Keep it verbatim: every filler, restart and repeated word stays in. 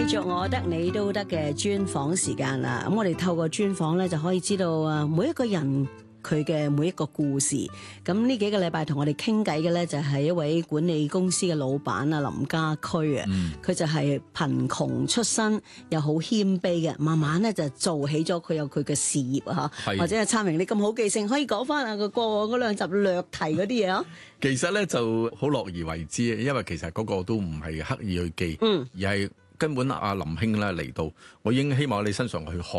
續我得你都得嘅專訪時間啦。咁我哋透過專訪咧，就可以知道啊，每一個人佢嘅每一個故事。咁呢幾個禮拜同我哋傾偈嘅咧，就係一位管理公司嘅老闆啊，林家駒啊。佢、嗯、就係貧窮出身，又好謙卑嘅，慢慢咧就做起咗佢有佢嘅事業啊。嚇，或者係燦榮，你咁好記性，可以講翻啊個過往嗰兩集略提嗰啲嘢啊。 其實咧就好樂而為之，因為其實嗰個都唔係刻意去記，嗯、而係根本阿林兄咧嚟到，我已經希望喺你身上去學